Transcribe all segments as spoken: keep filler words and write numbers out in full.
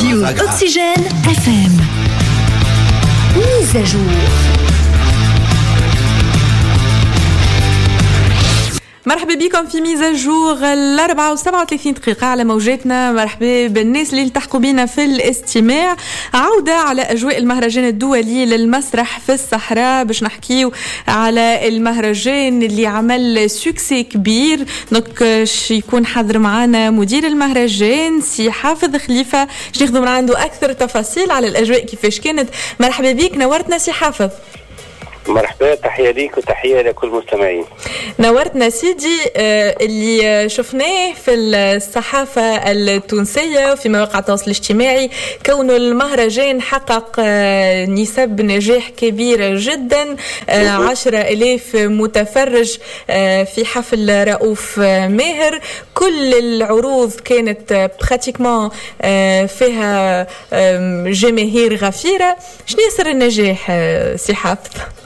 راديو أكسجين اف ام. ميزة جور. مرحبا بكم في ميزة جور الأربعة وسبعة وثلاثين دقيقة على موجاتنا. مرحبا بالناس اللي التحقوا بينا في الاستماع. عودة على أجواء المهرجان الدولي للمسرح في الصحراء باش نحكيو على المهرجان اللي عمل سوكسي كبير. دونك يكون حاضر معنا مدير المهرجان سي حافظ خليفة باش ناخذ من عنده أكثر تفاصيل على الأجواء كيفاش كانت. مرحبا بك، نورتنا سي حافظ. مرحبا، تحية ليك وتحية لكل المستمعين. نورتنا سيدي. آه اللي شفناه في الصحافة التونسية وفي مواقع التواصل الاجتماعي كون المهرجان حقق آه نسب نجاح كبيرة جدا. آه عشرة ألاف متفرج آه في حفل رؤوف آه ماهر. كل العروض كانت براتيكمون آه فيها آه جماهير غفيرة. شنو سر النجاح آه سي حافظ؟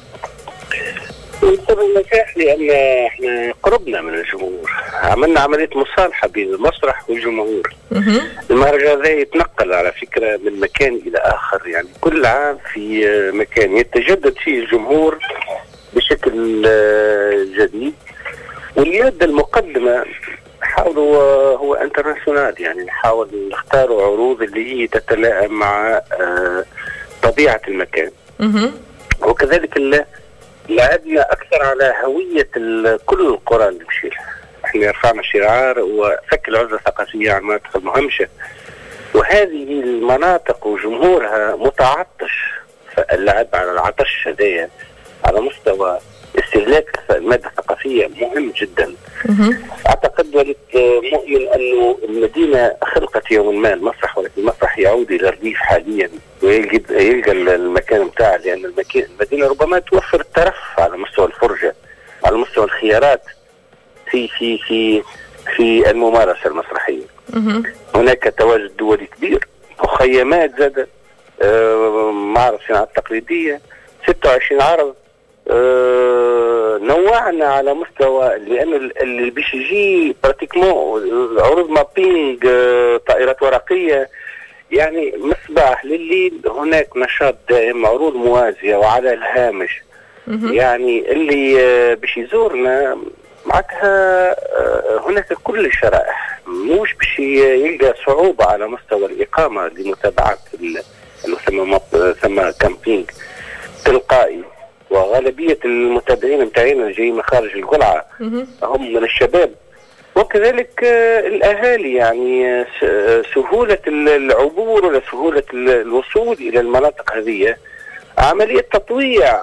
سبب النجاح لأن احنا قربنا من الجمهور، عملنا عملية مصالحة بين المسرح والجمهور. المهرجان هذا يتنقل على فكرة من مكان إلى آخر، يعني كل عام في مكان يتجدد فيه الجمهور بشكل جديد. واليد المقدمة حاولوا هو انترناسيونال، يعني نحاول نختاروا عروض اللي هي تتلائم مع طبيعة المكان. وكذلك اللي لعبنا أكثر على هوية كل القرى اللي مشي لها. احنا رفعنا شعار وفك العزلة الثقافية عن مناطق المهمشة، وهذه المناطق وجمهورها متعطش. فاللعب على العطش هذايا على مستوى استهلاك المادة الثقافية مهم جدا. أعتقد ولك مؤمن أنه المدينة خلقت يوم ما المسرح، ولكن المسرح يعود إلى الريف حاليا ويلقى يلقى المكان متاعه، لأن المكان المدينة ربما توفر الترف على مستوى الفرجة، على مستوى الخيارات في في في في الممارسة المسرحية. هناك تواجد دولي كبير، مخيمات زادة، آه معرض صناعات تقليدية، ستة وعشرين عرض. أه نوعنا على مستوى، لأنه اللي باش يجي براتيكمون عروض مابينج، أه طائرات ورقية، يعني مصباح لليل هناك نشاط دائم، عروض موازية وعلى الهامش. يعني اللي أه باش يزورنا معناتها أه هناك كل الشرائح، مش باش يلقى صعوبة على مستوى الإقامة لمتابعة المسمى ثم كامبينج تلقائي. وغالبية المتابعين متاعينا جايين من خارج القلعة هم من الشباب، وكذلك الأهالي. يعني سهولة العبور ولا سهولة الوصول إلى المناطق هذه، عملية تطويع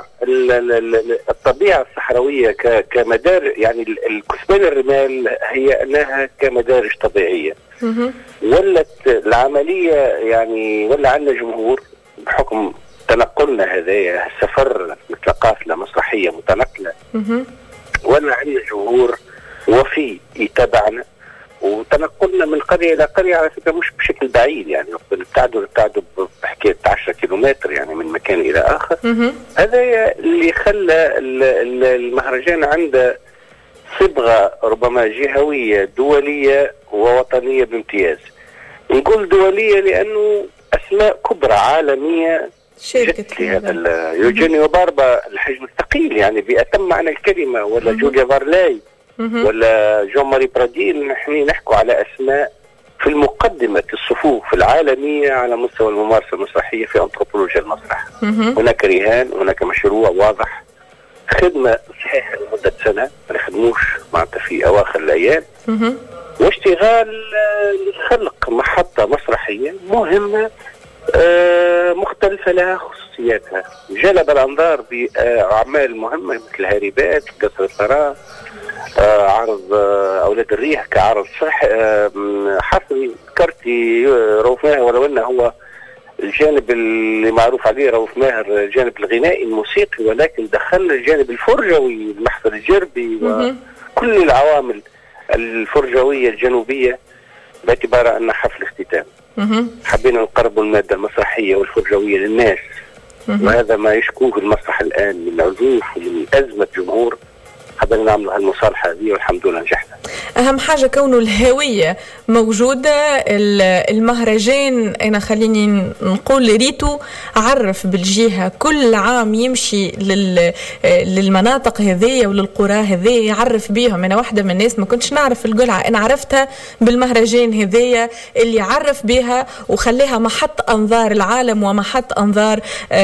الطبيعة الصحراوية كمدار، يعني الكثبان الرمال هي أنها كمدارج طبيعية. ولت العملية يعني ولا عندنا جمهور بحكم تنقلنا هذايا، السفر مثل قافلة مسرحية متنقلة، ولا عندنا جمهور وفي يتابعنا، وتنقلنا من قرية إلى قرية على فكرة مش بشكل بعيد، يعني نبتعدوا نبتعدوا بحكاية عشرة كيلومتر يعني من مكان إلى آخر. هذا اللي خلى المهرجان عنده صبغة ربما جهوية دولية ووطنية بامتياز. نقول دولية لأنه أسماء كبرى عالمية شركة هذا يوجينيو باربا، الحجم الثقيل يعني بأتم معنى الكلمة، ولا جوليا فارلاي، ولا جون ماري برادين. نحن نحكوا على أسماء في المقدمة الصفوف العالمية على مستوى الممارسة المسرحية في أنثروبولوجيا المسرح. هناك رهان، هناك مشروع واضح، خدمة صحيحة لمدة سنة، ما نخدموش معناتها في أواخر الأيام، واشتغال لخلق محطة مسرحية مهمة آه مختلفة لها خصوصياتها، جلب الأنظار بأعمال مهمة مثل هاربات، قصر الثراء، آه عرض آه أولاد الريح كعرض صح آه حصري. ذكرتي رؤوف ماهر، ولو أنه هو الجانب اللي معروف عليه رؤوف ماهر الجانب الغنائي الموسيقي، ولكن دخلنا الجانب الفرجوي، المحفل الجربي وكل العوامل الفرجوية الجنوبية، باعتبار أن حفل اختتام. حبينا نقرب المادة المسرحية والفرجوية للناس، وهذا ما يشكوه المسرح الآن من عزوف ومن أزمة جمهور. حبينا نعملوا هالمصالحة هذه والحمد لله نجحنا. أهم حاجة كونه الهوية موجودة. المهرجان أنا خليني نقول ريتو عرف بالجهة كل عام يمشي للمناطق هذية وللقرى هذية يعرف بيهم. أنا واحدة من الناس ما كنتش نعرف القلعة، أنا عرفتها بالمهرجان هذية اللي عرف بها وخليها محط أنظار العالم ومحط أنظار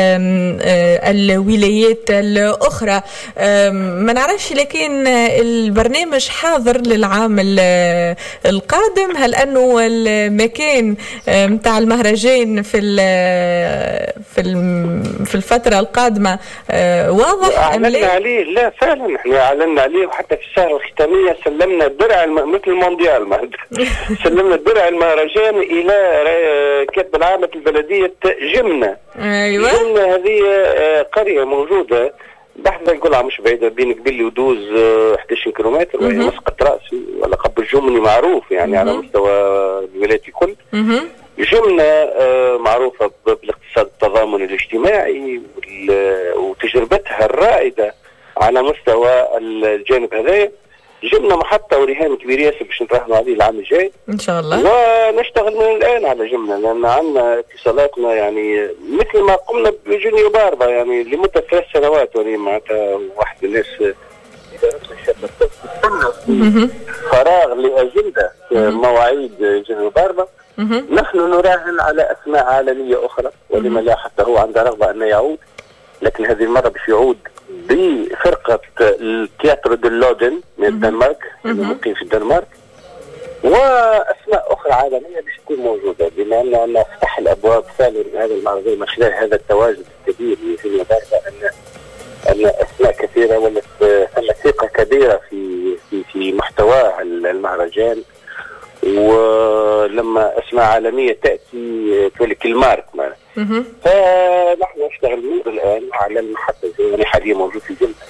الولايات الأخرى. ما نعرفش لكن البرنامج حاضر للعام القادم. هل أنه المكان متاع المهرجان في في في الفترة القادمة واضح؟ أعلنا عليه. لا فعلا احنا أعلنا عليه، وحتى في السهرة الختامية سلمنا الدرع الم... مثل المونديال سلمنا الدرع المهرجان إلى كاتب العامة البلدية جمنة. أيوة. جمنة هذه قرية موجودة بحث القلعة مش بعيدة بين قبلي ودوز إحدى عشر كيلومتر، وهي مسقط رأسي ولقب الجمني معروف يعني على مستوى الولايات الكل. جمنة معروفة بالاقتصاد التضامني الاجتماعي وتجربتها الرائدة على مستوى الجانب هذا. جبنا محطة ورهان كبير ياسر باش نراهنوا عليه العام الجاي ان شاء الله، ونشتغل من الان على جملة، لان عندنا اتصالاتنا يعني مثل ما قمنا بجونيو باربا يعني لمدة ثلاث سنوات، وني معناتها واحد من الناس فراغ لأجندة مواعيد جونيو باربا. نحن نراهن على أسماء عالمية أخرى، ولما لا حتى هو عنده رغبة أن يعود، لكن هذه المرة باش يعود بفرقة التياترو دلودن من الدنمارك المقيم في الدنمارك، وأسماء أخرى عالمية باش تكون موجودة، بما أننا نفتح الأبواب فعلا هذا المهرجان من خلال هذا التواجد الكبير في المبادرة، أن أن أسماء كثيرة ولت ثم ثقة كبيرة في في في محتوى المهرجان. ولما أسماء عالمية تأتي تولك المارك معنا. فنحن نشتغل من الآن على المحطة اللي حاليا موجود في جملة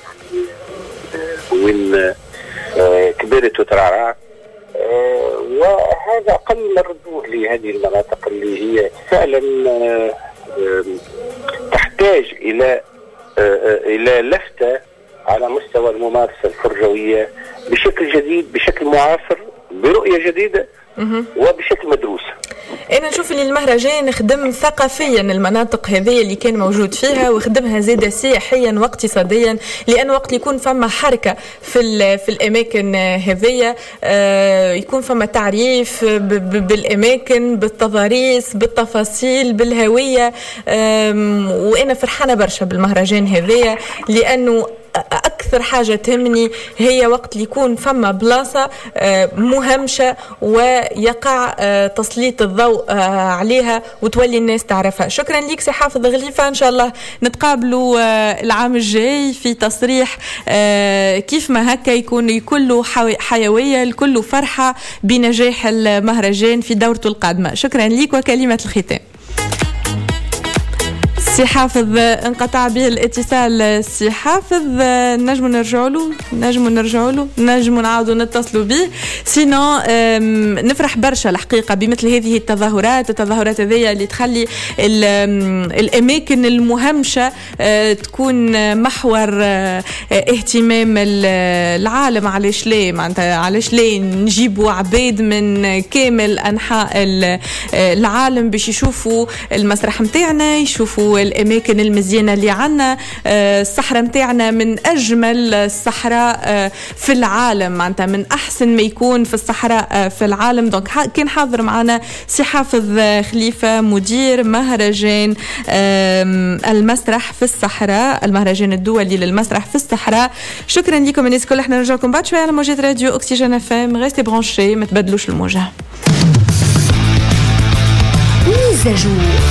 وين كبرت وترعرع، وهذا أقل الرجوع لهذه المناطق اللي هي فعلا تحتاج إلى إلى لفتة على مستوى الممارسة الفرجوية بشكل جديد، بشكل معاصر، برؤية جديدة وبشكل مدروس. أنا نشوف اللي المهرجان خدم ثقافيا المناطق هذه اللي كان موجود فيها، وخدمها زيادة سياحيا واقتصاديا، لأن وقت يكون فما حركة في في الأماكن هذه يكون فما تعريف بالأماكن، بالتضاريس، بالتفاصيل، بالهوية. وأنا فرحانة برشا بالمهرجان هذه، لأنه أكثر حاجة تهمني هي وقت يكون فما بلاصة مهمشة ويقع تسليط الضوء عليها وتولي الناس تعرفها. شكرا ليك سي حافظ غليفة، إن شاء الله نتقابلوا العام الجاي في تصريح كيف ما هكا يكون كله حيوية، الكل فرحة بنجاح المهرجان في دورته القادمة. شكرا ليك، وكلمة الختام. سي حافظ انقطع به الاتصال. سي حافظ نجموا نرجعوا له نجموا نرجعوا له نجموا نعاودوا نتصلوا به، سينو نفرح برشا الحقيقه بمثل هذه التظاهرات التظاهرات هذه اللي تخلي الاماكن المهمشه تكون محور اهتمام العالم. علاش ليه معناتها علاش ليه نجيبوا عباد من كامل انحاء العالم باش يشوفوا المسرح نتاعنا، يشوفوا الأماكن المزينة اللي عنا. الصحراء متاعنا من أجمل الصحراء في العالم، معناتها من أحسن ما يكون في الصحراء في العالم. دونك كان حاضر معنا سي حافظ خليفة، مدير مهرجان المسرح في الصحراء، المهرجان الدولي للمسرح في الصحراء. شكرا لكم الناس كل. احنا نرجعكم بعد شوية على موجات راديو أكسجين اف ام. غيستي برانشي، ما تبدلوش الموجة. ميزاجو